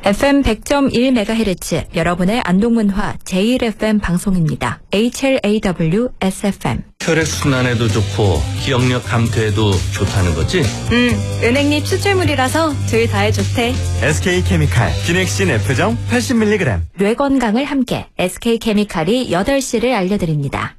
FM 100.1MHz 여러분의 안동문화 제1FM 방송입니다. HLAW SFM. 혈액순환에도 좋고 기억력 감퇴에도 좋다는 거지? 은행잎 추출물이라서 둘 다에 좋대. SK케미칼 기넥신 F정 80mg. 뇌 건강을 함께 SK케미칼이 8시를 알려드립니다.